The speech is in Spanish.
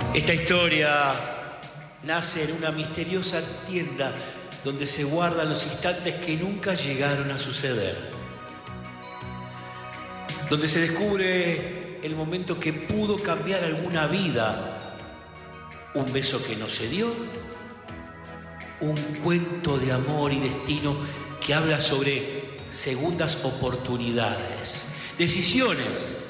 Esta historia nace en una misteriosa tienda donde se guardan los instantes que nunca llegaron a suceder. Donde se descubre el momento que pudo cambiar alguna vida. Un beso que no se dio. Un cuento de amor y destino que habla sobre segundas oportunidades. Decisiones